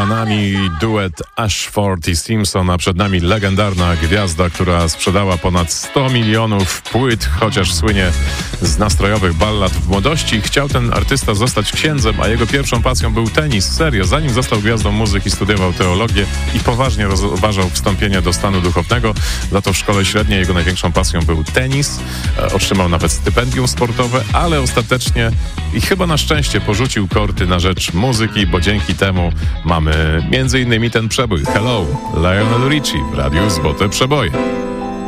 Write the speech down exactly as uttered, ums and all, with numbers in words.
Za nami duet Ashford i Simpson, a przed nami legendarna gwiazda, która sprzedała ponad sto milionów płyt, chociaż słynie z nastrojowych ballad w młodości. Chciał ten artysta zostać księdzem, a jego pierwszą pasją był tenis. Serio, zanim został gwiazdą muzyki, studiował teologię i poważnie rozważał wstąpienie do stanu duchownego. Za to w szkole średniej jego największą pasją był tenis. Otrzymał nawet stypendium sportowe, ale ostatecznie i chyba na szczęście porzucił korty na rzecz muzyki, bo dzięki temu mamy między innymi ten przebój Hello, Lionel Richie w Radiu Złote Przeboje.